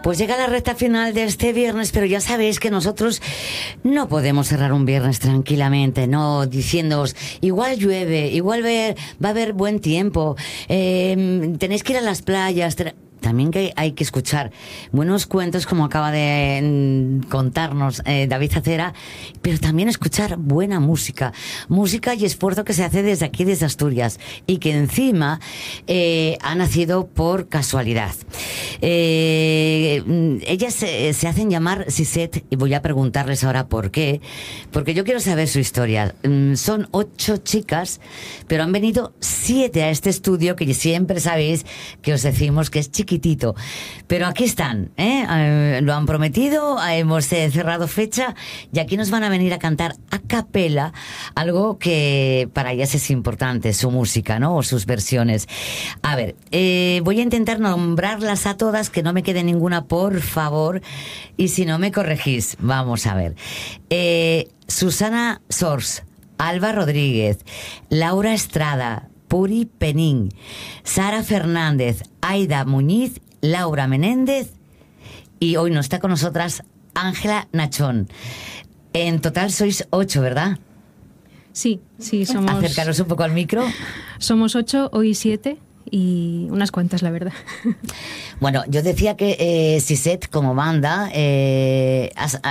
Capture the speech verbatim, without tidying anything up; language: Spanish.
Pues llega la recta final de este viernes, pero ya sabéis que nosotros no podemos cerrar un viernes tranquilamente, no diciéndoos, igual llueve, igual ver, va a haber buen tiempo, eh, tenéis que ir a las playas. También que hay que escuchar buenos cuentos, como acaba de mm, contarnos eh, David Acera, pero también escuchar buena música. Música y esfuerzo que se hace desde aquí, desde Asturias, y que encima eh, ha nacido por casualidad. Eh, ellas se, se hacen llamar Siset, y voy a preguntarles ahora por qué, porque yo quiero saber su historia. Mm, son ocho chicas, pero han venido siete a este estudio, que siempre sabéis que os decimos que es chiquitito. Pero aquí están, ¿eh? Eh, lo han prometido, hemos eh, cerrado fecha y aquí nos van a venir a cantar a capela algo que para ellas es importante, su música, ¿no? O sus versiones. A ver, eh, voy a intentar nombrarlas a todas, que no me quede ninguna, por favor, y si no me corregís. Vamos a ver. Eh, Susana Sors, Alba Rodríguez, Laura Estrada, Puri Penín, Sara Fernández, Aida Muñiz, Laura Menéndez y hoy no está con nosotras Ángela Nachón. En total sois ocho, ¿verdad? Sí, sí, somos... Acercaros un poco al micro. Somos ocho, hoy siete y unas cuantas, la verdad. Bueno, yo decía que eh, Siset como banda, eh, has,